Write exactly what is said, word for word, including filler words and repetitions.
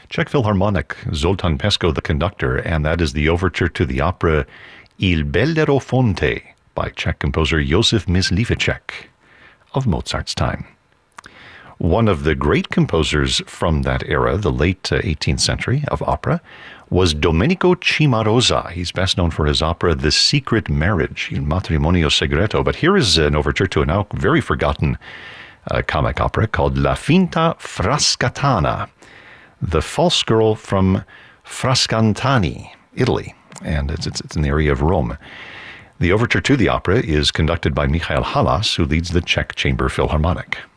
Czech Philharmonic, Zoltán Pesko the conductor, and that is the overture to the opera Il Bellerofonte by Czech composer Josef Mysliveček of Mozart's time. One of the great composers from that era, the late uh, eighteenth century, of opera, was Domenico Cimarosa. He's best known for his opera The Secret Marriage, Il Matrimonio Segreto. But here is an overture to a now very forgotten uh, comic opera called La Finta Frascatana, The False Girl from Frascantani, Italy. And it's, it's, it's in the area of Rome. The overture to the opera is conducted by Michael Halas, who leads the Czech Chamber Philharmonic.